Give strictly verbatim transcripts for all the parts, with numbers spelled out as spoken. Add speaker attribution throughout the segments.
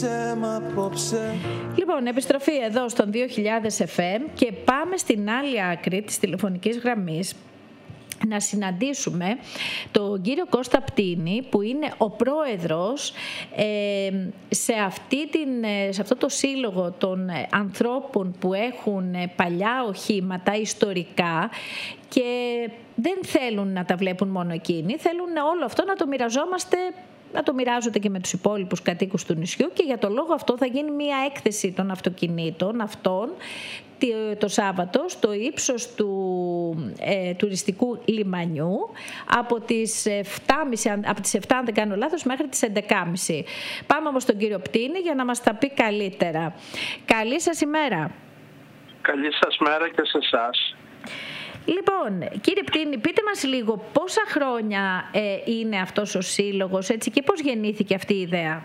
Speaker 1: Λοιπόν, επιστροφή εδώ στον δύο χιλιάδες εφ εμ και πάμε στην άλλη άκρη της τηλεφωνικής γραμμής να συναντήσουμε τον κύριο Κώστα Πτίνη, που είναι ο πρόεδρος ε, σε, αυτή την, σε αυτό το σύλλογο των ανθρώπων που έχουν παλιά οχήματα ιστορικά και δεν θέλουν να τα βλέπουν μόνο εκείνοι, θέλουν όλο αυτό να το μοιραζόμαστε, να το μοιράζονται και με τους υπόλοιπους κατοίκους του νησιού, και για το λόγο αυτό θα γίνει μια έκθεση των αυτοκινήτων αυτών το Σάββατο στο ύψος του ε, τουριστικού λιμανιού από τις εφτά και μισή, από τις εφτά αν δεν κάνω λάθος, μέχρι τις έντεκα και μισή. Πάμε όμως στον κύριο Πτίνη για να μας τα πει καλύτερα. Καλή σας ημέρα.
Speaker 2: Καλή σας μέρα και σε εσάς.
Speaker 1: Λοιπόν, κύριε Πτίνη, πείτε μας λίγο πόσα χρόνια ε, είναι αυτός ο σύλλογος, έτσι, και πώς γεννήθηκε αυτή η ιδέα.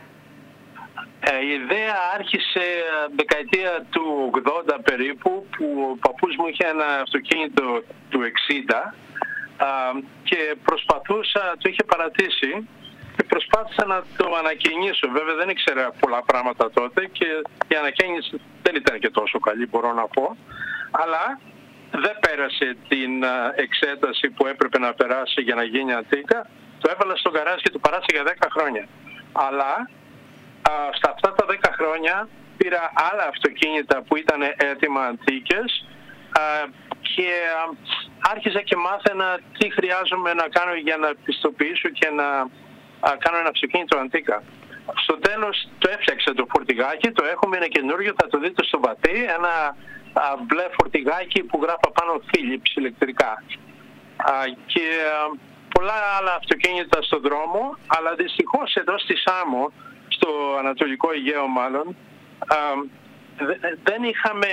Speaker 2: Ε, η ιδέα άρχισε δεκαετία του ογδόντα περίπου, που ο παππούς μου είχε ένα αυτοκίνητο του εξήντα α, και προσπαθούσα, το είχε παρατήσει και προσπάθησα να το ανακαινήσω. Βέβαια δεν ήξερα πολλά πράγματα τότε και η ανακαίνιση δεν ήταν και τόσο καλή, μπορώ να πω, αλλά δεν πέρασε την εξέταση που έπρεπε να περάσει για να γίνει αντίκα. Το έβαλα στο γκαράζ και το παράτησα για δέκα χρόνια. Αλλά α, στα αυτά τα δέκα χρόνια πήρα άλλα αυτοκίνητα που ήταν έτοιμα αντίκες α, και α, άρχισα και μάθαινα τι χρειάζομαι να κάνω για να πιστοποιήσω και να α, κάνω ένα αυτοκίνητο αντίκα. Στο τέλος το έφτιαξα το φορτηγάκι, το έχουμε, είναι καινούριο, θα το δείτε στο βατή, ένα α, μπλε φορτηγάκι που γράφω πάνω Philips ηλεκτρικά. Α, και α, πολλά άλλα αυτοκίνητα στον δρόμο, αλλά δυστυχώς εδώ στη Σάμο, στο Ανατολικό Αιγαίο μάλλον, α, δεν είχαμε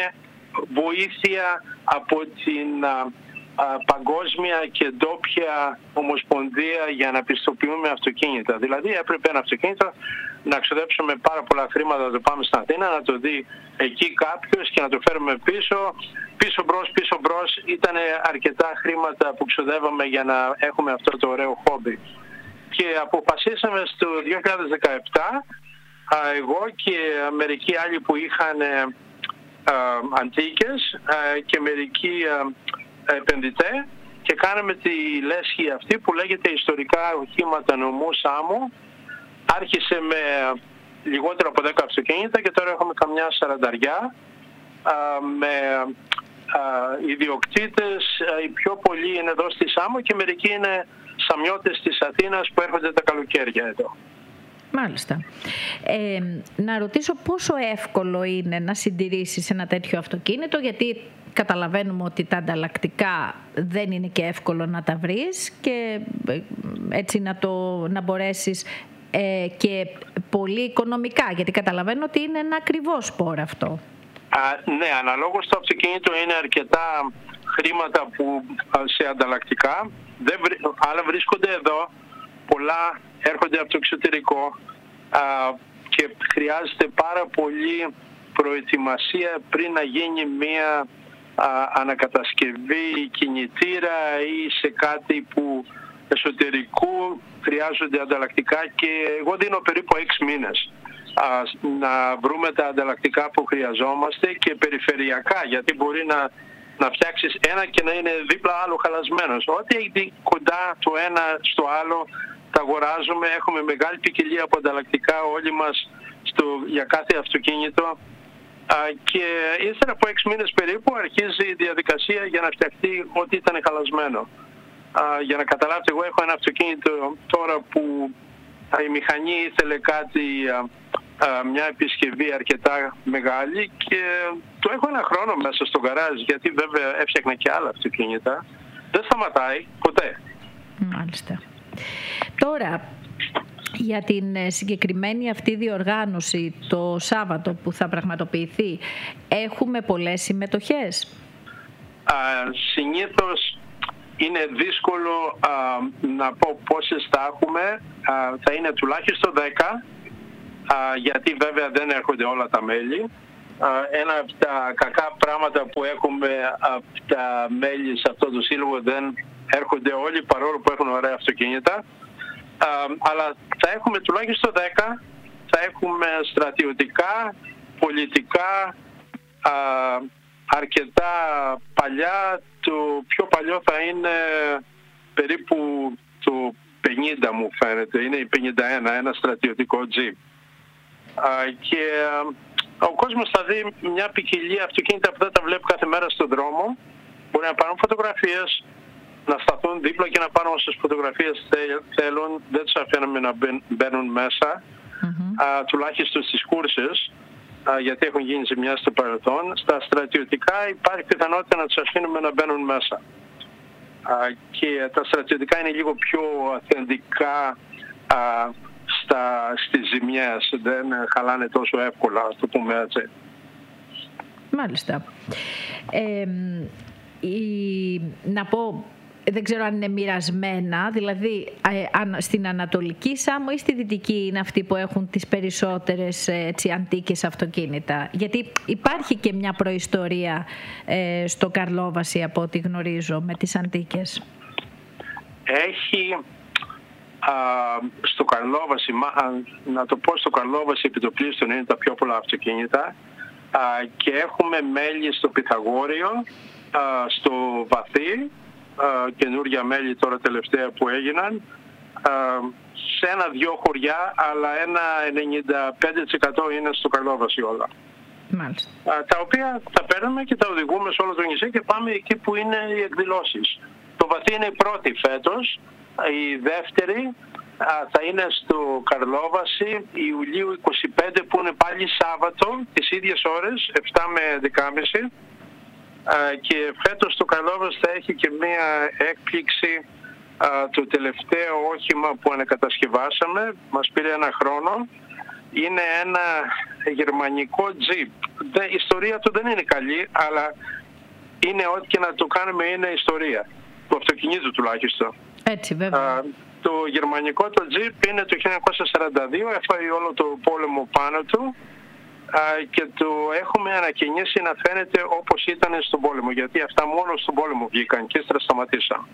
Speaker 2: βοήθεια από την α, α, παγκόσμια και ντόπια ομοσπονδία για να πιστοποιούμε αυτοκίνητα. Δηλαδή έπρεπε ένα αυτοκίνητο να ξοδέψουμε πάρα πολλά χρήματα, να το πάμε στην Αθήνα, να το δει εκεί κάποιος και να το φέρουμε πίσω. Πίσω μπρος, πίσω μπρος. Ήταν αρκετά χρήματα που ξοδεύαμε για να έχουμε αυτό το ωραίο χόμπι. Και αποφασίσαμε στο δύο χιλιάδες δεκαεπτά, εγώ και μερικοί άλλοι που είχαν αντίκες και μερικοί επενδυτές, και κάναμε τη λέσχη αυτή που λέγεται ιστορικά οχήματα νομού Σάμου. Άρχισε με λιγότερο από δέκα αυτοκίνητα και τώρα έχουμε καμιά σαρανταριά με ιδιοκτήτες. Οι πιο πολλοί είναι εδώ στη Σάμο και μερικοί είναι σαμιώτες της Αθήνας που έρχονται τα καλοκαίρια εδώ.
Speaker 1: Μάλιστα. Ε, να ρωτήσω πόσο εύκολο είναι να συντηρήσεις ένα τέτοιο αυτοκίνητο, γιατί καταλαβαίνουμε ότι τα ανταλλακτικά δεν είναι και εύκολο να τα βρεις και έτσι να, το, να μπορέσεις ε, και πολύ οικονομικά, γιατί καταλαβαίνω ότι είναι ένα ακριβό σπορ αυτό.
Speaker 2: Α, ναι, αναλόγως το αυτοκίνητο είναι αρκετά χρήματα που σε ανταλλακτικά, δεν βρι, αλλά βρίσκονται εδώ, πολλά έρχονται από το εξωτερικό α, και χρειάζεται πάρα πολύ προετοιμασία πριν να γίνει μία α, ανακατασκευή κινητήρα ή σε κάτι που εσωτερικού χρειάζονται ανταλλακτικά, και εγώ δίνω περίπου έξι μήνες α, να βρούμε τα ανταλλακτικά που χρειαζόμαστε και περιφερειακά, γιατί μπορεί να, να φτιάξεις ένα και να είναι δίπλα άλλο χαλασμένος. Ό,τι έχει κοντά το ένα στο άλλο τα αγοράζουμε, έχουμε μεγάλη ποικιλία από ανταλλακτικά όλοι μας στο, για κάθε αυτοκίνητο, α, και ύστερα από έξι μήνες περίπου αρχίζει η διαδικασία για να φτιαχτεί ό,τι ήταν χαλασμένο. Α, για να καταλάβετε, εγώ έχω ένα αυτοκίνητο τώρα που α, η μηχανή ήθελε κάτι, α, α, μια επισκευή αρκετά μεγάλη, και το έχω ένα χρόνο μέσα στο γκαράζ, γιατί βέβαια έφτιαχνα και άλλα αυτοκίνητα. Δεν σταματάει ποτέ.
Speaker 1: Μάλιστα. Τώρα, για την συγκεκριμένη αυτή διοργάνωση το Σάββατο που θα πραγματοποιηθεί, έχουμε πολλές συμμετοχές?
Speaker 2: Α, συνήθως είναι δύσκολο α, να πω πόσες θα έχουμε. Α, θα είναι τουλάχιστον δέκα, α, γιατί βέβαια δεν έρχονται όλα τα μέλη. Α, ένα από τα κακά πράγματα που έχουμε από τα μέλη σε αυτό το σύλλογο, δεν έρχονται όλοι παρόλο που έχουν ωραία αυτοκίνητα. Α, αλλά θα έχουμε τουλάχιστον δέκα. θα έχουμε στρατιωτικά, πολιτικά, α, αρκετά παλιά. Το πιο παλιό θα είναι περίπου το πενήντα μου φαίνεται, είναι η πενήντα ένα, ένα στρατιωτικό τζιπ. Και ο κόσμος θα δει μια ποικιλία αυτοκίνητα που δεν τα βλέπει κάθε μέρα στον δρόμο. Μπορεί να πάρουν φωτογραφίες, να σταθούν δίπλα και να πάρουν όσες φωτογραφίες θέλουν. Δεν τους αφήνουμε να μπαίνουν μέσα, mm-hmm. α, τουλάχιστον στις κούρσες, α, γιατί έχουν γίνει ζημιά στο παρελθόν. Στα στρατιωτικά υπάρχει πιθανότητα να τους αφήνουμε να μπαίνουν μέσα. Α, και τα στρατιωτικά είναι λίγο πιο αυθεντικά α, στα, στις ζημιές. Δεν χαλάνε τόσο εύκολα, το πούμε έτσι.
Speaker 1: Μάλιστα. Ε, η, να πω... Δεν ξέρω αν είναι μοιρασμένα, δηλαδή στην Ανατολική Σάμο ή στη Δυτική είναι αυτοί που έχουν τις περισσότερες έτσι, αντίκες αυτοκίνητα. Γιατί υπάρχει και μια προϊστορία ε, στο Καρλόβαση από ό,τι γνωρίζω με τις αντίκες.
Speaker 2: Έχει α, στο Καρλόβαση, να το πω στο Καρλόβαση επιτοπλίστων είναι τα πιο πολλά αυτοκίνητα α, και έχουμε μέλη στο Πυθαγόριο, α, στο Βαθύ, Uh, καινούργια μέλη τώρα τελευταία που έγιναν uh, σε ένα-δυο χωριά, αλλά ένα ενενήντα πέντε τοις εκατό είναι στο Καρλόβαση όλα.
Speaker 1: Μάλιστα.
Speaker 2: Uh, τα οποία τα παίρνουμε και τα οδηγούμε σε όλο το νησί και πάμε εκεί που είναι οι εκδηλώσεις. Το Βαθύ είναι η πρώτη φέτος, η δεύτερη uh, θα είναι στο Καρλόβαση Ιουλίου είκοσι πέντε που είναι πάλι Σάββατο τις ίδιες ώρες, επτά με δεκάμιση. Uh, και φέτος το Καρλόβαση θα έχει και μία έκπληξη. Uh, το τελευταίο όχημα που ανακατασκευάσαμε, μας πήρε ένα χρόνο, είναι ένα γερμανικό τζιπ. Η ιστορία του δεν είναι καλή, αλλά είναι ό,τι και να το κάνουμε είναι ιστορία. Το αυτοκινήτου τουλάχιστον.
Speaker 1: Έτσι βέβαια. Uh,
Speaker 2: το γερμανικό το τζιπ είναι το χίλια εννιακόσια σαράντα δύο, έφαγε όλο το πόλεμο πάνω του. Και το έχουμε ανακαινήσει να φαίνεται όπως ήταν στον πόλεμο, γιατί αυτά μόνο στον πόλεμο βγήκαν και ύστερα σταματήσαν.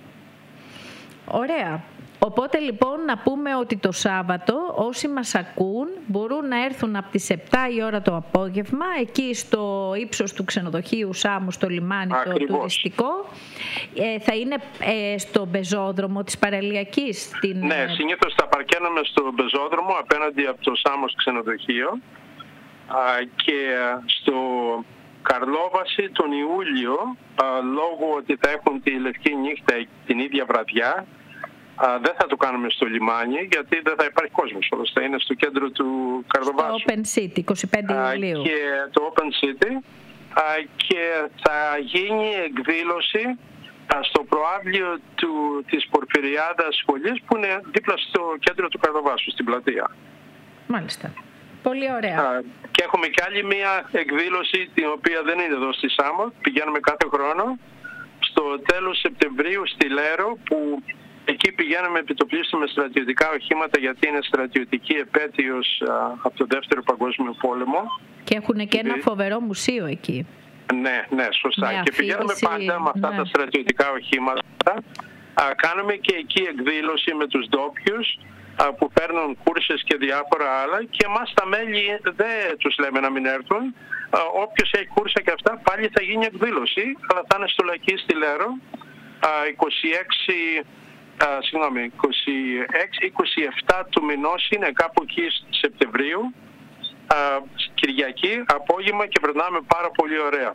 Speaker 1: Ωραία. Οπότε λοιπόν να πούμε ότι το Σάββατο όσοι μας ακούν μπορούν να έρθουν από τις επτά η ώρα το απόγευμα εκεί στο ύψος του ξενοδοχείου Σάμου στο λιμάνι. Ακριβώς. Το τουριστικό. Ε, θα είναι ε, στο πεζόδρομο της Παραλιακής. Στην...
Speaker 2: Ναι, συνήθως θα παρκένουμε στο πεζόδρομο απέναντι από το Σάμος ξενοδοχείο. Και στο Καρλόβαση τον Ιούλιο, λόγω ότι θα έχουν τη λευκή νύχτα την ίδια βραδιά, δεν θα το κάνουμε στο λιμάνι γιατί δεν θα υπάρχει κόσμος όλος, θα είναι στο κέντρο του Καρλοβάσου.
Speaker 1: Στο Open City, είκοσι πέντε Ιουλίου.
Speaker 2: Και το Open City και θα γίνει εκδήλωση στο προαύλιο του, της Πορφυριάδας σχολής που είναι δίπλα στο κέντρο του Καρλοβάσου, στην πλατεία.
Speaker 1: Μάλιστα. Πολύ ωραία.
Speaker 2: Α, και έχουμε και άλλη μια εκδήλωση την οποία δεν είναι εδώ στη Σάμο, πηγαίνουμε κάθε χρόνο στο τέλος Σεπτεμβρίου στη Λέρο που εκεί πηγαίνουμε επιτοπλίστων με στρατιωτικά οχήματα γιατί είναι στρατιωτική επέτειος α, από τον Δεύτερο Παγκόσμιο Πόλεμο.
Speaker 1: Και έχουν και ένα φοβερό μουσείο εκεί.
Speaker 2: Ναι, ναι, σωστά.
Speaker 1: Με
Speaker 2: και πηγαίνουμε πάντα με αυτά ναι. τα στρατιωτικά οχήματα. Α, κάνουμε και εκεί εκδήλωση με τους ντόπιους που παίρνουν κούρσες και διάφορα άλλα και εμάς τα μέλη δεν τους λέμε να μην έρθουν. Όποιος έχει κούρσα και αυτά πάλι θα γίνει εκδήλωση, αλλά θα είναι στο Λακκί στη Λέρο είκοσι έξι, συγγνώμη, είκοσι έξι, είκοσι επτά του μηνός είναι κάπου εκεί Σεπτεμβρίου, Κυριακή, απόγευμα και περνάμε πάρα πολύ ωραία.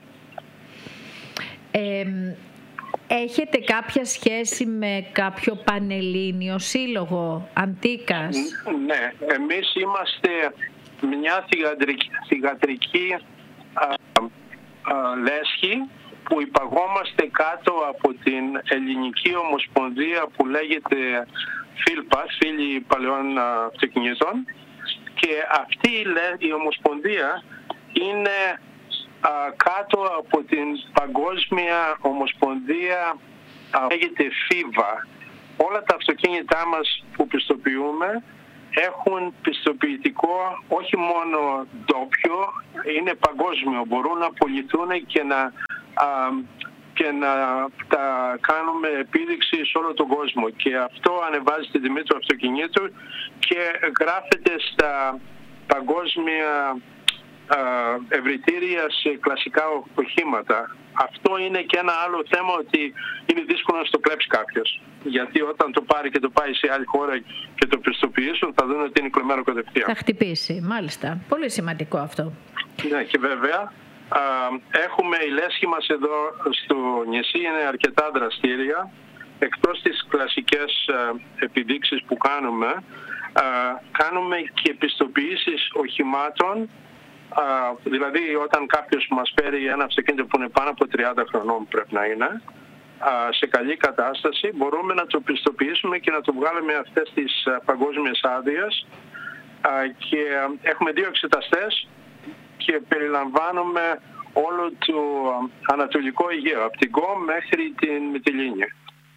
Speaker 1: Ε, Έχετε κάποια σχέση με κάποιο πανελλήνιο σύλλογο αντίκας?
Speaker 2: Ναι, εμείς είμαστε μια θυγατρική, θυγατρική α, α, λέσχη που υπαγόμαστε κάτω από την Ελληνική Ομοσπονδία που λέγεται ΦΙΛΠΑ, Φίλοι Παλαιών Αυτοκινήτων, και αυτή η Ομοσπονδία είναι α, κάτω από την Παγκόσμια Ομοσπονδία, α, λέγεται ΦΙΒΑ. Όλα τα αυτοκίνητά μας που πιστοποιούμε έχουν πιστοποιητικό όχι μόνο ντόπιο, είναι παγκόσμιο. Μπορούν να πωληθούν και να, α, και να τα κάνουμε επίδειξη σε όλο τον κόσμο. Και αυτό ανεβάζει την τιμή του αυτοκινήτου και γράφεται στα παγκόσμια ευρυτήρια σε κλασικά οχήματα. Αυτό είναι και ένα άλλο θέμα, ότι είναι δύσκολο να στο κλέψει κάποιος. Γιατί όταν το πάρει και το πάει σε άλλη χώρα και το πιστοποιήσουν, θα δουν ότι είναι κλεμμένο κατευθείαν.
Speaker 1: Θα χτυπήσει, μάλιστα. Πολύ σημαντικό αυτό.
Speaker 2: Ναι, και βέβαια α, έχουμε η λέσχη μας εδώ στο νησί, είναι αρκετά δραστήρια. Εκτός τις κλασικές α, επιδείξεις που κάνουμε, α, κάνουμε και πιστοποιήσεις οχημάτων. Uh, δηλαδή όταν κάποιος μας παίρνει ένα αυτοκίνητο που είναι πάνω από τριάντα χρονών, πρέπει να είναι, uh, σε καλή κατάσταση, μπορούμε να το πιστοποιήσουμε και να το βγάλουμε αυτές τις uh, παγκόσμιες άδειες, uh, και uh, έχουμε δύο εξεταστές και περιλαμβάνουμε όλο το uh, ανατολικό Αιγαίο, από την Γκο μέχρι την Μυτιλήνη,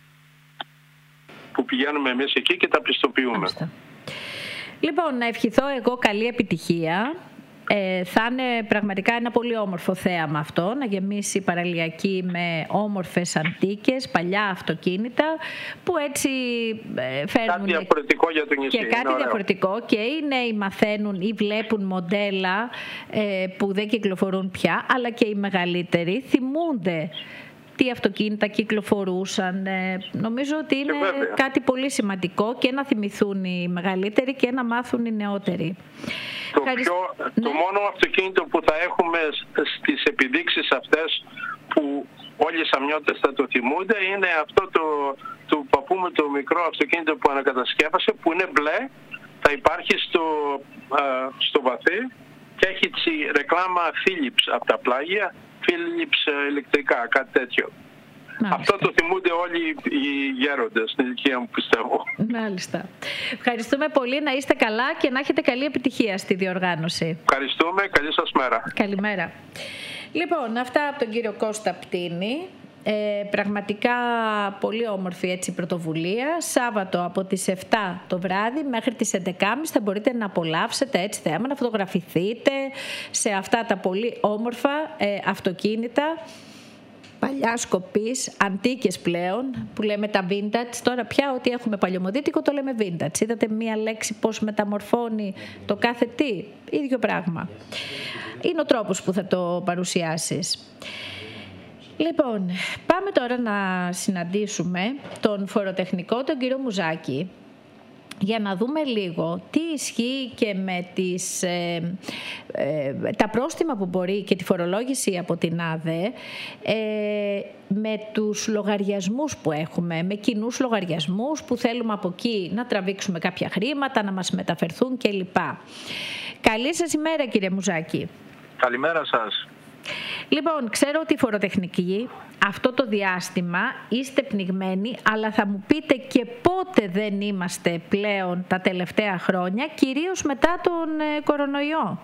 Speaker 2: που πηγαίνουμε εμείς εκεί και τα πιστοποιούμε.
Speaker 1: Άμιστα. Λοιπόν, να ευχηθώ εγώ καλή επιτυχία. Ε, θα είναι πραγματικά ένα πολύ όμορφο θέαμα αυτό, να γεμίσει η παραλιακή με όμορφες αντίκες, παλιά αυτοκίνητα, που έτσι ε, φέρνουν
Speaker 2: κάτι διαφορετικό για το νησί.
Speaker 1: Και κάτι διαφορετικό, και οι νέοι μαθαίνουν ή βλέπουν μοντέλα ε, που δεν κυκλοφορούν πια, αλλά και οι μεγαλύτεροι θυμούνται τι αυτοκίνητα κυκλοφορούσαν. Ε, νομίζω ότι είναι κάτι πολύ σημαντικό, και να θυμηθούν οι μεγαλύτεροι και να μάθουν οι νεότεροι.
Speaker 2: Το, πιο, ναι. το μόνο αυτοκίνητο που θα έχουμε στις επιδείξεις αυτές, που όλοι οι σαμιώτες θα το θυμούνται, είναι αυτό το, το παππού με το μικρό αυτοκίνητο που ανακατασκεύασε, που είναι μπλε, θα υπάρχει στο, α, στο βαθύ και έχει τσι, ρεκλάμα Philips από τα πλάγια, Philips ηλεκτρικά, κάτι τέτοιο. Μάλιστα. Αυτό το θυμούνται όλοι οι γέροντες στην ηλικία μου, πιστεύω.
Speaker 1: Μάλιστα. Ευχαριστούμε πολύ, να είστε καλά και να έχετε καλή επιτυχία στη διοργάνωση.
Speaker 2: Ευχαριστούμε, καλή σας μέρα.
Speaker 1: Καλημέρα. Λοιπόν, αυτά από τον κύριο Κώστα Πτίνη. Ε, πραγματικά πολύ όμορφη έτσι πρωτοβουλία. Σάββατο από τις επτά το βράδυ μέχρι τις έντεκα και μισή θα μπορείτε να απολαύσετε έτσι θέαμα, να φωτογραφηθείτε σε αυτά τα πολύ όμορφα ε, αυτοκίνητα παλιά σκοπής, αντίκες πλέον, που λέμε τα vintage. Τώρα πια ό,τι έχουμε παλιωμοδίτικο το λέμε vintage. Είδατε μία λέξη πώς μεταμορφώνει το κάθε τι, ίδιο πράγμα. Είναι ο τρόπος που θα το παρουσιάσεις. Λοιπόν, πάμε τώρα να συναντήσουμε τον φοροτεχνικό, τον κύριο Μουζάκη, για να δούμε λίγο τι ισχύει και με τις, ε, ε, τα πρόστιμα που μπορεί και τη φορολόγηση από την ΑΔΕ, ε, με τους λογαριασμούς που έχουμε, με κοινούς λογαριασμούς που θέλουμε από εκεί να τραβήξουμε κάποια χρήματα, να μας μεταφερθούν κλπ. Καλή σας ημέρα, κύριε Μουζάκη.
Speaker 3: Καλημέρα σας.
Speaker 1: Λοιπόν, ξέρω ότι η φοροτεχνική αυτό το διάστημα είστε πνιγμένοι, αλλά θα μου πείτε και πότε δεν είμαστε πλέον τα τελευταία χρόνια, κυρίως μετά τον ε, κορονοϊό.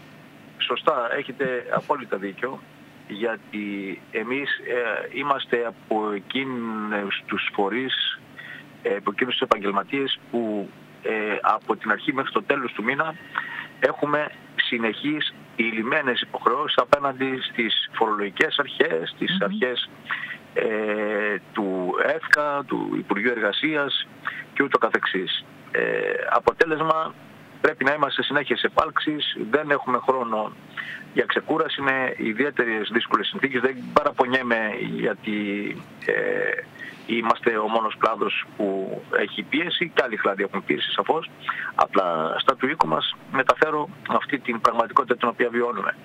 Speaker 3: Σωστά, έχετε απόλυτα δίκιο, γιατί εμείς ε, είμαστε από εκείνους τους φορείς, ε, από εκείνους τους επαγγελματίες που ε, από την αρχή μέχρι το τέλος του μήνα έχουμε συνεχείς ηλυμένες υποχρεώσεις απέναντι στις φορολογικές αρχές, στις mm-hmm. αρχές ε, του ΕΦΚΑ, του Υπουργείου Εργασίας και ούτω καθεξής. Ε, αποτέλεσμα, πρέπει να είμαστε συνέχεια σε επάλξεις, δεν έχουμε χρόνο για ξεκούραση, είναι ιδιαίτερες δύσκολες συνθήκες, δεν παραπονιέμαι γιατί ε, είμαστε ο μόνος κλάδος που έχει πίεση, και άλλοι κλάδοι έχουν πίεση σαφώς. Απλά στα του οίκου μας μεταφέρω αυτή την πραγματικότητα την οποία βιώνουμε.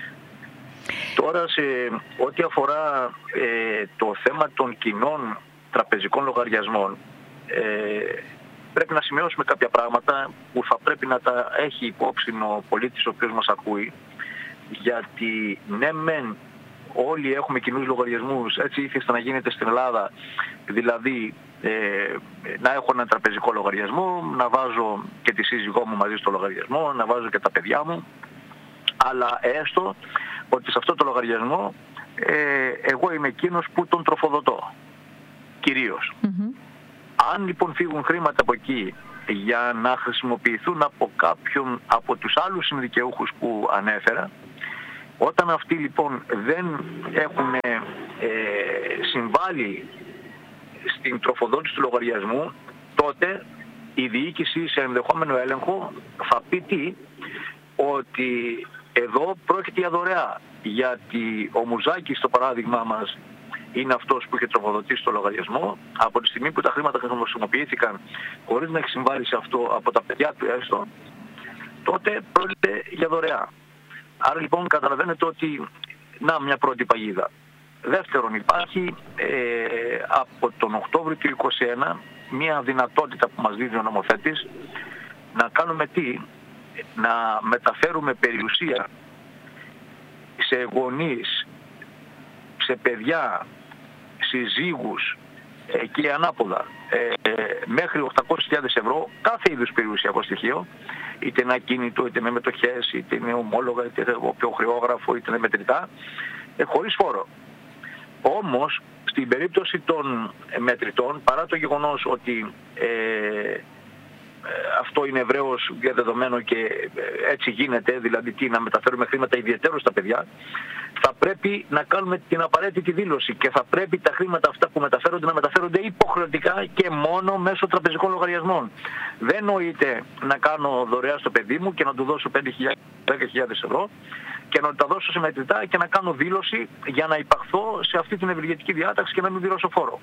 Speaker 3: Τώρα, σε ό,τι αφορά ε, το θέμα των κοινών τραπεζικών λογαριασμών, ε, πρέπει να σημειώσουμε κάποια πράγματα που θα πρέπει να τα έχει υπόψη ο πολίτης ο οποίος μας ακούει, γιατί ναι μεν όλοι έχουμε κοινούς λογαριασμούς, έτσι ήθιστε να γίνεται στην Ελλάδα, δηλαδή ε, να έχω ένα τραπεζικό λογαριασμό, να βάζω και τη σύζυγό μου μαζί στο λογαριασμό, να βάζω και τα παιδιά μου, αλλά έστω ότι σε αυτό το λογαριασμό ε, εγώ είμαι εκείνος που τον τροφοδοτώ, κυρίως. Mm-hmm. Αν λοιπόν φύγουν χρήματα από εκεί για να χρησιμοποιηθούν από κάποιον από τους άλλους συνδικαιούχους που ανέφερα, όταν αυτοί λοιπόν δεν έχουν ε, συμβάλει στην τροφοδότηση του λογαριασμού, τότε η διοίκηση σε ενδεχόμενο έλεγχο θα πει τι, ότι εδώ πρόκειται για δωρεά, γιατί ο Μουζάκης, στο παράδειγμά μας, είναι αυτός που είχε τροφοδοτήσει το λογαριασμό. Από τη στιγμή που τα χρήματα χρησιμοποιήθηκαν χωρίς να έχει συμβάλει σε αυτό από τα παιδιά του έστω, τότε πρόκειται για δωρεά. Άρα λοιπόν καταλαβαίνετε ότι να μια πρώτη παγίδα. Δεύτερον, υπάρχει ε, από τον Οκτώβριο του είκοσι ένα μια δυνατότητα που μας δίνει ο νομοθέτης να κάνουμε τι, να μεταφέρουμε περιουσία σε γονείς, σε παιδιά, συζύγους ε, και ανάποδα ε, ε, μέχρι οκτακόσιες χιλιάδες ευρώ κάθε είδους περιουσιακό στοιχείο, είτε είναι ακίνητο, είτε είναι μετοχές, είτε είναι ομόλογα, είτε είναι οπιοχρεόγραφο, είτε είναι μετρητά, ε, χωρίς φόρο. Όμως, στην περίπτωση των μετρητών, παρά το γεγονός ότι ε, αυτό είναι ευρέως διαδεδομένο και έτσι γίνεται, δηλαδή τι, να μεταφέρουμε χρήματα ιδιαιτέρως στα παιδιά, θα πρέπει να κάνουμε την απαραίτητη δήλωση και θα πρέπει τα χρήματα αυτά που μεταφέρονται να μεταφέρονται υποχρεωτικά και μόνο μέσω τραπεζικών λογαριασμών. Δεν νοείται να κάνω δωρεά στο παιδί μου και να του δώσω πέντε χιλιάδες με δέκα χιλιάδες ευρώ και να τα δώσω σε μετρητά και να κάνω δήλωση για να υπαχθώ σε αυτή την ευεργετική διάταξη και να μην πληρώσω φόρο.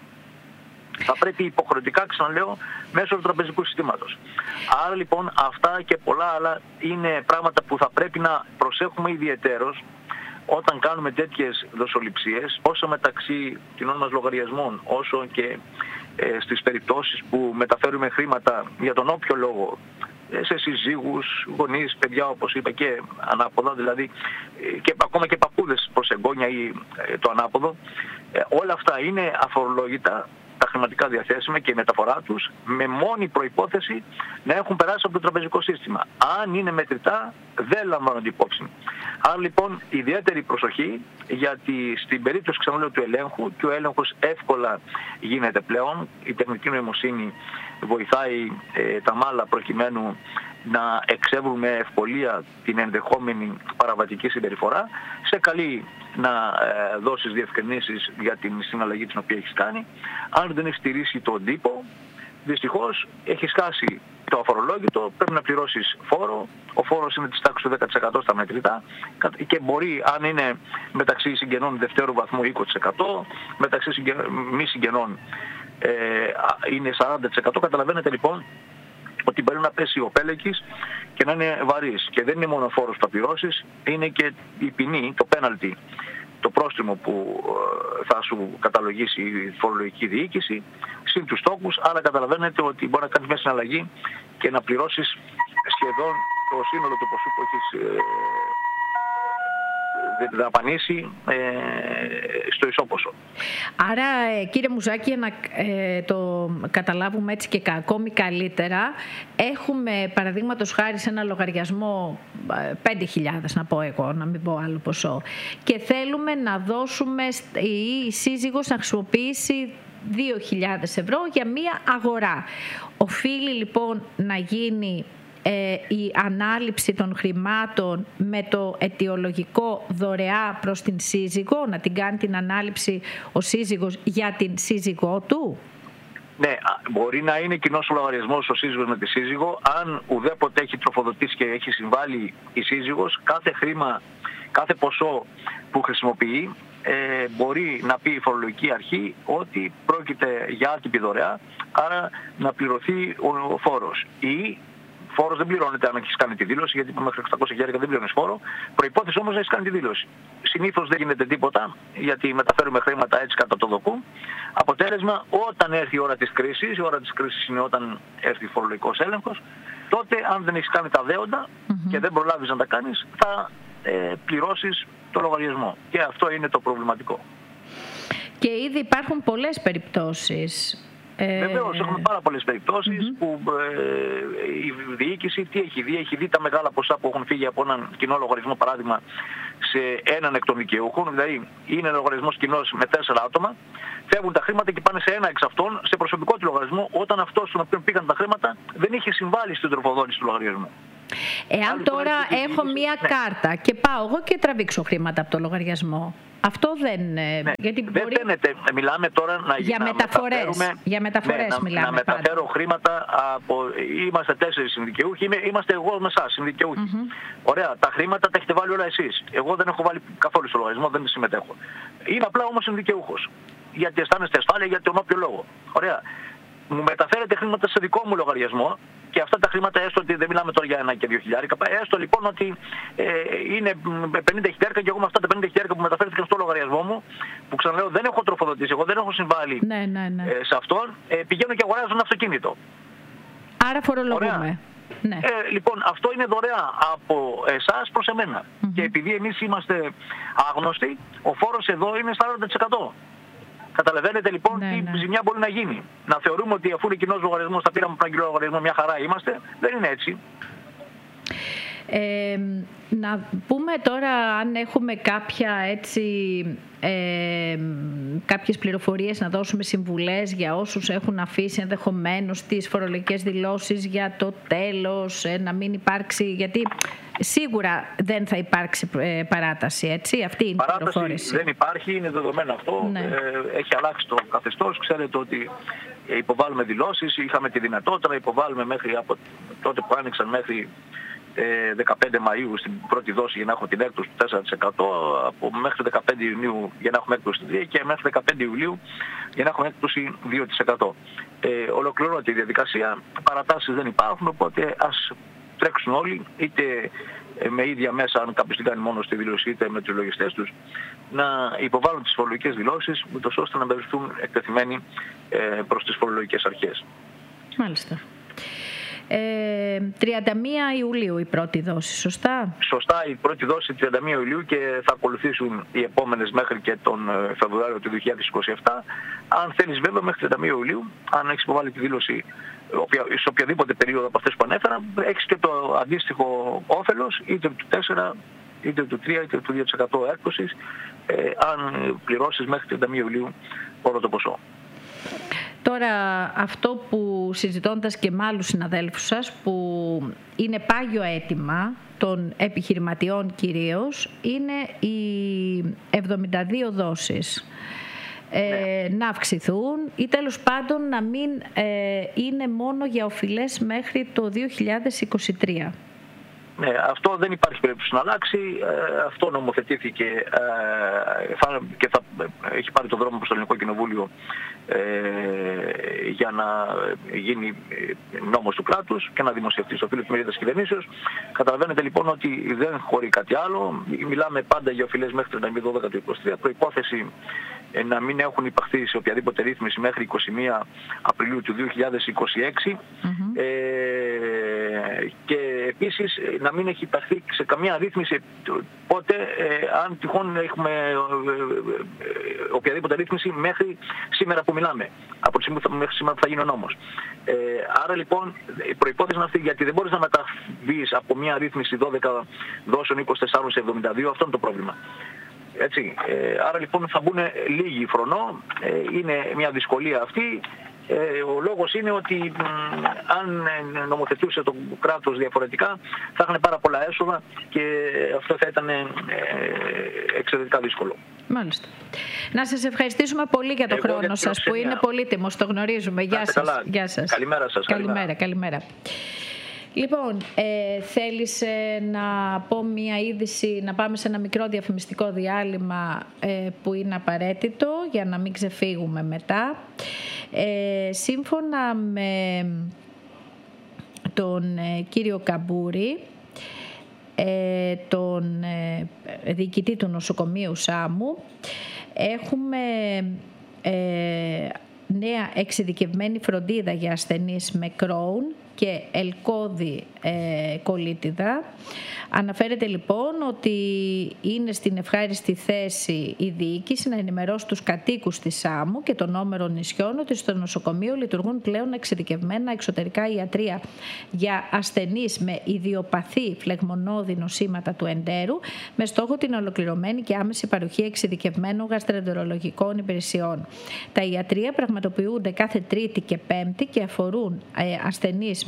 Speaker 3: Θα πρέπει υποχρεωτικά, ξαναλέω, μέσω του τραπεζικού συστήματος. Άρα λοιπόν αυτά και πολλά άλλα είναι πράγματα που θα πρέπει να προσέχουμε ιδιαιτέρως όταν κάνουμε τέτοιες δοσοληψίες, όσο μεταξύ κοινών μας λογαριασμών, όσο και ε, στις περιπτώσεις που μεταφέρουμε χρήματα για τον όποιο λόγο, ε, σε συζύγους, γονείς, παιδιά όπως είπα και ανάποδα, δηλαδή ε, και ακόμα και παππούδες προς εγγόνια ή ε, το ανάποδο, ε, όλα αυτά είναι αφορολόγητα, τα χρηματικά διαθέσιμα και η μεταφορά τους, με μόνη προϋπόθεση να έχουν περάσει από το τραπεζικό σύστημα. Αν είναι μετρητά, δεν λαμβάνονται υπόψη. Άρα λοιπόν ιδιαίτερη προσοχή, γιατί στην περίπτωση, ξαναλέω, του ελέγχου, και ο έλεγχος εύκολα γίνεται πλέον, η τεχνητή νοημοσύνη βοηθάει ε, τα μάλα προκειμένου να εξεύρουμε ευκολία την ενδεχόμενη παραβατική συμπεριφορά, σε καλή να ε, δώσεις διευκρινήσεις για την συναλλαγή την οποία έχεις κάνει. Αν δεν έχεις τηρήσει τον τύπο, δυστυχώς έχεις χάσει το αφορολόγητο, πρέπει να πληρώσεις φόρο. Ο φόρος είναι της τάξης του δέκα τοις εκατό στα μετρητά και μπορεί, αν είναι μεταξύ συγγενών δευτέρου βαθμού, είκοσι τοις εκατό, μεταξύ συγγενών, μη συγγενών ε, είναι σαράντα τοις εκατό. Καταλαβαίνετε λοιπόν ότι μπορεί να πέσει ο πέλεκης και να είναι βαρύς. Και δεν είναι μόνο ο φόρος που θα πληρώσεις, είναι και η ποινή, το πέναλτι, το πρόστιμο που θα σου καταλογίσει η φορολογική διοίκηση, συν τους τόκους. Άρα καταλαβαίνετε ότι μπορεί να κάνεις μια συναλλαγή και να πληρώσεις σχεδόν το σύνολο του ποσού που έχεις ε, δαπανίσει ε, στο ισόποσο.
Speaker 1: Άρα, κύριε Μουζάκη, να ε, το καταλάβουμε έτσι και ακόμη καλύτερα, έχουμε παραδείγματος χάρη σε ένα λογαριασμό πέντε χιλιάδες, να πω εγώ, να μην πω άλλο ποσό, και θέλουμε να δώσουμε η σύζυγος να χρησιμοποιήσει δύο χιλιάδες ευρώ για μία αγορά. Οφείλει λοιπόν να γίνει Ε, η ανάληψη των χρημάτων με το αιτιολογικό δωρεά προς την σύζυγο, να την κάνει την ανάληψη ο σύζυγος για την σύζυγό του?
Speaker 3: Ναι, μπορεί να είναι κοινός ο λογαριασμός ο σύζυγος με τη σύζυγο. Αν ουδέποτε έχει τροφοδοτήσει και έχει συμβάλει η σύζυγος, κάθε χρήμα, κάθε ποσό που χρησιμοποιεί, ε, μπορεί να πει η φορολογική αρχή ότι πρόκειται για άτυπη δωρεά, άρα να πληρωθεί ο, ο φόρος. Ή φόρος δεν πληρώνεται αν έχεις κάνει τη δήλωση, γιατί μέχρι οκτακόσια χιλιάδες δεν πληρώνεις φόρο. Προϋπόθεση όμως να έχεις κάνει τη δήλωση. Συνήθως δεν γίνεται τίποτα, γιατί μεταφέρουμε χρήματα έτσι κατά το δοκού. Αποτέλεσμα, όταν έρθει η ώρα της κρίσης, η ώρα της κρίσης είναι όταν έρθει φορολογικός έλεγχος, τότε αν δεν έχεις κάνει τα δέοντα mm-hmm. και δεν προλάβεις να τα κάνεις, θα ε, πληρώσεις το λογαριασμό. Και αυτό είναι το προβληματικό.
Speaker 1: Και ήδη υπάρχουν πολλές περιπτώσεις.
Speaker 3: Ε... Βεβαίως, έχουμε πάρα πολλές περιπτώσεις mm-hmm. που ε, η διοίκηση τι έχει δει, έχει δει τα μεγάλα ποσά που έχουν φύγει από έναν κοινό λογαριασμό, παράδειγμα, σε έναν εκ των δικαιούχων, δηλαδή είναι λογαριασμός κοινός με τέσσερα άτομα, φεύγουν τα χρήματα και πάνε σε ένα εξ αυτών, σε προσωπικό του λογαριασμό, όταν αυτός στον οποίο πήγαν τα χρήματα δεν είχε συμβάλει στην τροφοδότηση του λογαριασμού.
Speaker 1: Εάν τώρα έχω μία ναι. κάρτα και πάω εγώ και τραβήξω χρήματα από το λογαριασμό, αυτό δεν... Ναι. Γιατί
Speaker 3: δεν
Speaker 1: μπορεί...
Speaker 3: φαίνεται. Μιλάμε τώρα να,
Speaker 1: για
Speaker 3: να
Speaker 1: μεταφορές. Για μεταφορές
Speaker 3: ναι,
Speaker 1: μιλάμε.
Speaker 3: Να, να μεταφέρω χρήματα από... Είμαστε τέσσερις συνδικαιούχοι, είμαστε εγώ με εσάς συνδικαιούχοι. Mm-hmm. Ωραία, τα χρήματα τα έχετε βάλει όλα εσείς. Εγώ δεν έχω βάλει καθόλου στο λογαριασμό, δεν συμμετέχω. Είναι απλά όμως συνδικαιούχος. Γιατί αισθάνεστε ασφάλεια, για τον όποιο λόγο. Ωραία. Μου μεταφέρετε χρήματα σε δικό μου λογαριασμό και αυτά τα χρήματα, έστω ότι δεν μιλάμε τώρα για ένα και δύο χιλιάρικα, έστω λοιπόν ότι ε, είναι πενήντα χιλιάρικα και εγώ με αυτά τα πενήντα χιλιάρικα που μεταφέρθηκαν στο λογαριασμό μου, που ξαναλέω δεν έχω τροφοδοτήσει, εγώ δεν έχω συμβάλει
Speaker 1: ναι, ναι, ναι.
Speaker 3: Ε, σε αυτόν, ε, πηγαίνω και αγοράζω ένα αυτοκίνητο.
Speaker 1: Άρα φορολογούμε. Ναι.
Speaker 3: Ε, λοιπόν, αυτό είναι δωρεά από εσάς προς εμένα. Mm-hmm. Και επειδή εμείς είμαστε άγνωστοι, ο φόρος εδώ είναι σαράντα τοις εκατό. Καταλαβαίνετε λοιπόν ναι, τι ναι. ζημιά μπορεί να γίνει. Να θεωρούμε ότι αφού είναι κοινός λογαριασμός, θα πήραμε έναν κοινό λογαριασμό, μια χαρά είμαστε. Δεν είναι έτσι.
Speaker 1: Ε, να πούμε τώρα αν έχουμε κάποια έτσι, ε, κάποιες πληροφορίες να δώσουμε συμβουλές για όσους έχουν αφήσει ενδεχομένως τις φορολογικές δηλώσεις για το τέλος, ε, να μην υπάρξει, γιατί σίγουρα δεν θα υπάρξει ε, παράταση, έτσι, αυτή είναι η πληροφόρηση.
Speaker 3: Δεν υπάρχει, είναι δεδομένο αυτό, ναι. ε, έχει αλλάξει το καθεστώς, ξέρετε ότι υποβάλλουμε δηλώσεις, είχαμε τη δυνατότητα να υποβάλλουμε μέχρι από τότε που άνοιξαν μέχρι δεκαπέντε Μαΐου στην πρώτη δόση για να έχω την έκπτωση του τέσσερα τοις εκατό, από μέχρι δεκαπέντε Ιουνίου για να έχουμε έκπτωση τρία τοις εκατό και μέχρι δεκαπέντε Ιουλίου για να έχουμε έκπτωση δύο τοις εκατό. Ε, ολοκληρώνεται η διαδικασία, παρατάσεις δεν υπάρχουν, οπότε ας τρέξουν όλοι, είτε με ίδια μέσα, αν κάποιος την κάνει μόνο στη δήλωση, είτε με τους λογιστές τους, να υποβάλουν τις φορολογικές δηλώσεις, ούτως ώστε να βρίσκουν εκτεθειμένοι προς τις φορολογικές αρχές.
Speaker 1: Μάλιστα. Ε, τριάντα μία Ιουλίου η πρώτη δόση, σωστά?
Speaker 3: Σωστά, η πρώτη δόση τριάντα μία Ιουλίου και θα ακολουθήσουν οι επόμενες μέχρι και τον Φεβρουάριο του δύο χιλιάδες είκοσι επτά. Αν θέλεις βέβαια μέχρι τριάντα μία Ιουλίου, αν έχεις υποβάλει τη δήλωση σε οποιαδήποτε περίοδο από αυτές που ανέφερα, έχεις και το αντίστοιχο όφελος είτε του τέσσερα, είτε του τρία, είτε του δύο τοις εκατό έκπτωσης, ε, αν πληρώσεις μέχρι τριάντα μία Ιουλίου όλο το ποσό.
Speaker 1: Τώρα αυτό που συζητώντας και με άλλους συναδέλφους σας, που είναι πάγιο αίτημα των επιχειρηματιών κυρίως, είναι οι εβδομήντα δύο δόσεις. Ε, ναι. Να αυξηθούν ή τέλος πάντων να μην ε, είναι μόνο για οφειλές μέχρι το δύο χιλιάδες είκοσι τρία.
Speaker 3: Ναι, αυτό δεν υπάρχει περίπτωση να αλλάξει. Ε, αυτό νομοθετήθηκε ε, θα, και θα έχει πάρει το δρόμο προς το Ελληνικό Κοινοβούλιο ε, για να γίνει νόμος του κράτους και να δημοσιευτεί στο φύλλο εφημερίδας της κυβερνήσεως. Καταλαβαίνετε λοιπόν ότι δεν χωρεί κάτι άλλο. Μιλάμε πάντα για οφειλές μέχρι τριάντα μία δώδεκα του είκοσι τρία. Προϋπόθεση ε, να μην έχουν υπαχθεί σε οποιαδήποτε ρύθμιση μέχρι είκοσι μία Απριλίου του δύο χιλιάδες είκοσι έξι. Mm-hmm. ε, και επίσης να μην έχει υπαχθεί σε καμία ρύθμιση πότε, ε, αν τυχόν έχουμε ε, ε, οποιαδήποτε ρύθμιση μέχρι σήμερα που μιλάμε, από τη στιγμή που θα, μέχρι σήμερα που θα γίνει ο νόμος. Ε, άρα λοιπόν η προϋπόθεση είναι αυτή, γιατί δεν μπορείς να μεταβείς από μια ρύθμιση δώδεκα δόσεων είκοσι τέσσερα σε εβδομήντα δύο, αυτό είναι το πρόβλημα. Έτσι, ε, άρα λοιπόν θα μπουν λίγοι φρονό, ε, είναι μια δυσκολία αυτή. Ε, ο λόγος είναι ότι μ, αν νομοθετούσε το κράτος διαφορετικά θα είχαν πάρα πολλά έσοδα και αυτό θα ήταν ε, εξαιρετικά δύσκολο.
Speaker 1: Μάλιστα. Να σας ευχαριστήσουμε πολύ για το Εγώ χρόνο για σας που είναι πολύτιμος, το γνωρίζουμε. Γεια σας. Γεια σας.
Speaker 3: Καλημέρα σας.
Speaker 1: Καλημέρα, καλημέρα. Λοιπόν, ε, θέλεις ε, να πω μία είδηση, να πάμε σε ένα μικρό διαφημιστικό διάλειμμα ε, που είναι απαραίτητο για να μην ξεφύγουμε μετά. Ε, σύμφωνα με τον ε, κύριο Καμπούρη, ε, τον ε, διοικητή του νοσοκομείου Σάμου, έχουμε ε, νέα εξειδικευμένη φροντίδα για ασθενείς με Crohn και ελκώδη ε, κολίτιδα. Αναφέρεται λοιπόν ότι είναι στην ευχάριστη θέση η διοίκηση να ενημερώσει τους κατοίκους της Σάμου και των όμερων νησιών ότι στο νοσοκομείο λειτουργούν πλέον εξειδικευμένα εξωτερικά ιατρεία για ασθενείς με ιδιοπαθή φλεγμονώδη νοσήματα του εντέρου, με στόχο την ολοκληρωμένη και άμεση παροχή εξειδικευμένων γαστροεντερολογικών υπηρεσιών. Τα ιατρεία πραγματοποιούνται κάθε Τρίτη και Πέμπτη και αφορούν ε, ασθενείς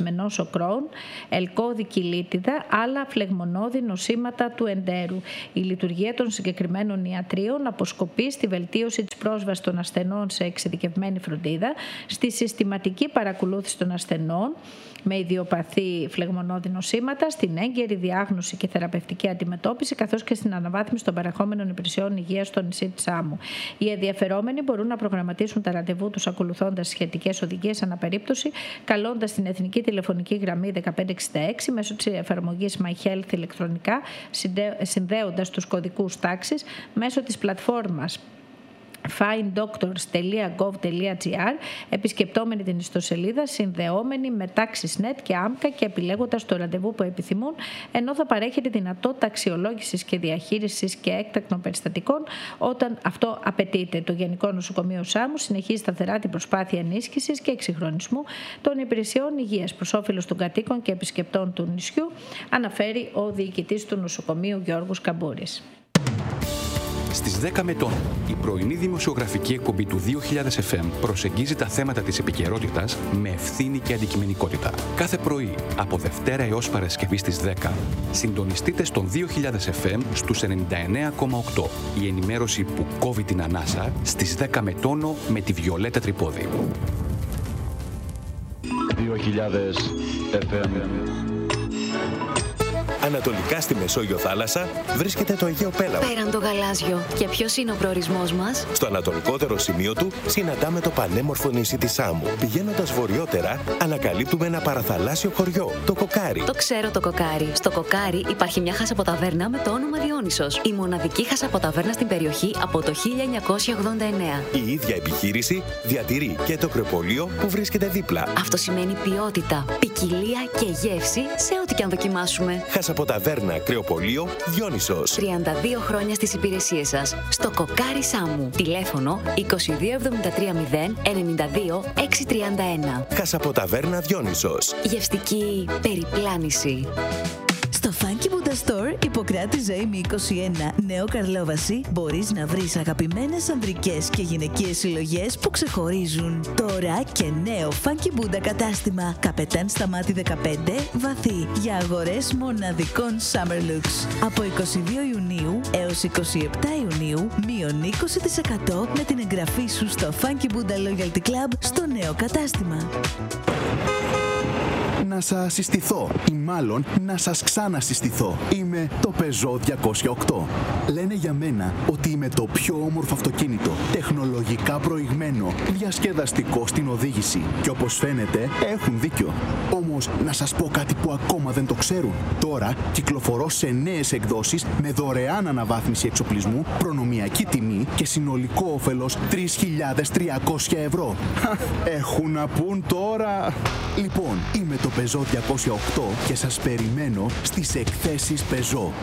Speaker 1: με νόσο Crohn, ελκώδη κοιλίτιδα, άλλα φλεγμονώδη νοσήματα του εντέρου. Η λειτουργία των συγκεκριμένων ιατρίων αποσκοπεί στη βελτίωση της πρόσβασης των ασθενών σε εξειδικευμένη φροντίδα, στη συστηματική παρακολούθηση των ασθενών με ιδιοπαθή φλεγμονώδη νοσήματα, στην έγκαιρη διάγνωση και θεραπευτική αντιμετώπιση, καθώς και στην αναβάθμιση των παρεχόμενων υπηρεσιών υγείας στο νησί της Σάμου. Οι ενδιαφερόμενοι μπορούν να προγραμματίσουν τα ραντεβού τους ακολουθώντας σχετικές οδηγίες αναπερίπτωση, καλώντας την εθνική τηλεφωνική γραμμή δεκαπέντε εξήντα έξι μέσω της εφαρμογής My Health ηλεκτρονικά, συνδέοντας τους κωδικούς τάξης μέσω της πλατφόρμας find doctors dot gov dot gr, επισκεπτόμενοι την ιστοσελίδα, συνδεόμενοι με TaxisNet και άμκα και επιλέγοντας το ραντεβού που επιθυμούν, ενώ θα παρέχει τη δυνατότητα αξιολόγησης και διαχείρισης και έκτακτων περιστατικών όταν αυτό απαιτείται. Το Γενικό Νοσοκομείο Σάμου συνεχίζει σταθερά την προσπάθεια ενίσχυσης και εξυγχρονισμού των υπηρεσιών υγείας προς όφελος των κατοίκων και επισκεπτών του νησιού, αναφέρει ο διοικητής του νοσοκομείου Γιώργος Καμπούρης.
Speaker 4: Στις δέκα Μετών, η πρωινή δημοσιογραφική εκπομπή του δύο χιλιάδες εφ εμ προσεγγίζει τα θέματα της επικαιρότητας με ευθύνη και αντικειμενικότητα. Κάθε πρωί, από Δευτέρα έως Παρασκευή στις δέκα, συντονιστείτε στον δύο χιλιάδες εφ εμ στους ενενήντα εννέα κόμμα οκτώ. Η ενημέρωση που κόβει την ανάσα στις δέκα με τόνο με τη Βιολέτα Τρυπόδη.
Speaker 5: δύο χιλιάδες εφ εμ.
Speaker 6: Ανατολικά στη Μεσόγειο θάλασσα βρίσκεται το Αιγαίο Πέλαγο.
Speaker 7: Πέραν το γαλάζιο. Και ποιος είναι ο προορισμός μας?
Speaker 6: Στο ανατολικότερο σημείο του συναντάμε το πανέμορφο νησί της Σάμου. Πηγαίνοντας βορειότερα, ανακαλύπτουμε ένα παραθαλάσσιο χωριό, το Κοκάρι.
Speaker 7: Το ξέρω το Κοκάρι. Στο Κοκάρι υπάρχει μια χασαποταβέρνα με το όνομα Διόνυσος. Η μοναδική χασαποταβέρνα στην περιοχή από το χίλια εννιακόσια ογδόντα εννέα.
Speaker 6: Η ίδια επιχείρηση διατηρεί και το κρεοπολείο που βρίσκεται δίπλα.
Speaker 7: Αυτό σημαίνει ποιότητα, ποικιλία και γεύση σε ό,τι και αν δοκιμάσουμε.
Speaker 6: Χασαποταβέρνα κρεοπολείο Διόνυσος.
Speaker 7: τριάντα δύο χρόνια στις υπηρεσίες σας. Στο Κοκάρι Σάμου. Τηλέφωνο είκοσι δύο εβδομήντα τρία μηδέν ενενήντα δύο εξακόσια τριάντα ένα.
Speaker 6: Χασαποταβέρνα Διόνυσος.
Speaker 7: Γευστική περιπλάνηση.
Speaker 8: Στο Funky Buddha Store, Ιπποκράτη Ζωήμη είκοσι ένα, Νέο Καρλόβαση, μπορείς να βρεις αγαπημένες ανδρικές και γυναικείες συλλογές που ξεχωρίζουν. Τώρα και νέο Funky Buddha κατάστημα. Καπετάν Σταμάτη δεκαπέντε, βαθύ, για αγορές μοναδικών Summer Looks. Από είκοσι δύο Ιουνίου έως είκοσι επτά Ιουνίου, μείον είκοσι τοις εκατό με την εγγραφή σου στο Funky Buddha Loyalty Club στο νέο κατάστημα.
Speaker 9: Να σας συστηθώ ή μάλλον να σας ξανασυστηθώ. Είμαι το Peugeot διακόσια οκτώ. Λένε για μένα ότι είμαι το πιο όμορφο αυτοκίνητο, τεχνολογικά προηγμένο, διασκεδαστικό στην οδήγηση. Και όπως φαίνεται έχουν δίκιο. Όμως να σας πω κάτι που ακόμα δεν το ξέρουν. Τώρα κυκλοφορώ σε νέες εκδόσεις με δωρεάν αναβάθμιση εξοπλισμού, προνομιακή τιμή και συνολικό όφελος τρεις χιλιάδες τριακόσια ευρώ. Έχουν να πούν τώρα. Λοιπόν, είμαι το Peugeot διακόσια οκτώ και σας περιμένω στις εκθέσεις Peugeot.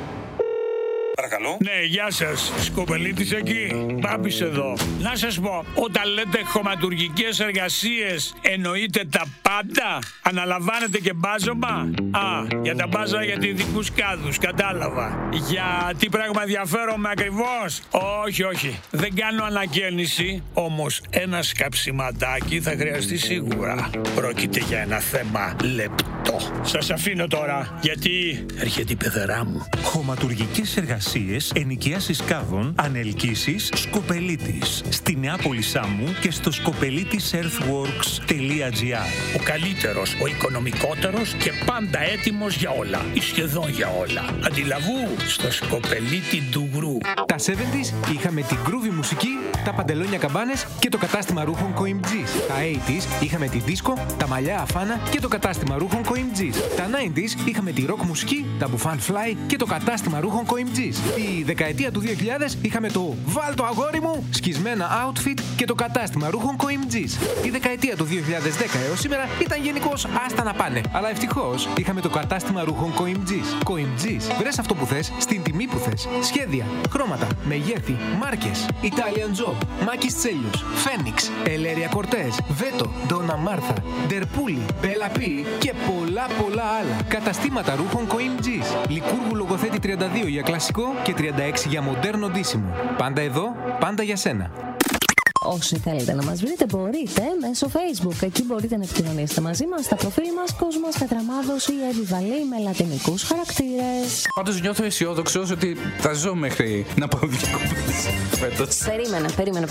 Speaker 10: Παρακαλώ. Ναι, γεια σας. Σκοπελίτης εκεί. Μπάμπης εδώ. Να σας πω, όταν λέτε χωματουργικές εργασίες, εννοείτε τα πάντα? Αναλαμβάνετε και μπάζωμα? Α, για τα μπάζα για ειδικούς κάδους, κατάλαβα. Για τι πράγμα ενδιαφέρομαι ακριβώς? Όχι, όχι. Δεν κάνω ανακαίνιση, όμως ένα σκαψιματάκι θα χρειαστεί σίγουρα. Πρόκειται για ένα θέμα λεπτό. Σας αφήνω τώρα, γιατί έρχεται η πεθερά μου.
Speaker 11: Χωματουργικές εργασίες, ενοικίασης κάδων, ανελκύσεις, Σκοπελίτης. Στη Νεάπολη Σάμου και στο σκοπελίτης earthworks τελεία gr.
Speaker 10: Ο καλύτερος, ο οικονομικότερος και πάντα έτοιμος για όλα. Ή σχεδόν για όλα. Αντιλαβού στο σκοπελίτη Ντουγρού.
Speaker 12: Τα εβδομήντα είχαμε την groovy μουσική, τα παντελόνια καμπάνες και το κατάστημα ρούχων Coimgis. Τα ογδόντα είχαμε τη δίσκο, τα μαλλιά αφάνα και το κατάστημα ρούχων Coimgis. Τα ενενήντα είχαμε τη rock μουσική, τα μπουφάν fly και το κατάστημα ρούχων Coimgis. Η δεκαετία του δύο χιλιάδες είχαμε το «Βάλ το αγόρι μου» σκισμένα outfit και το κατάστημα ρούχων Coimgis. Η δεκαετία του δύο χιλιάδες δέκα έως σήμερα ήταν γενικώς άστα να πάνε. Αλλά ευτυχώς είχαμε το κατάστημα ρούχων Coimgis. Coimgis, βρες αυτό που θες, στην τιμή που θες. Σχέδια, χρώματα, μεγέθη, μάρκες. Italian Job, Μάκης Τσέλιους, Φένιξ, Ελέρια Κορτές, Βέτο, Ντόνα Μάρθα, Ντερπούλη, Μπέλα Πι και πολλά πολλά άλλα. Καταστήματα ρούχων Coimgis. Λικούργου Λογοθέτη τριάντα δύο για κλασικό και τριάντα έξι για μοντέρνο ντύσιμο. Πάντα εδώ, πάντα για σένα.
Speaker 13: Όσοι θέλετε να μας βρείτε, μπορείτε μέσω Facebook. Εκεί μπορείτε να επικοινωνήσετε μαζί μας στα προφίλ μας Κόσμος Πετραμάδος ή Επιβαλή με λατινικούς χαρακτήρες.
Speaker 14: Πάντως νιώθω αισιόδοξος ότι τα ζω μέχρι να πάω διακοπές φέτος.
Speaker 13: Περίμενε, περίμενε.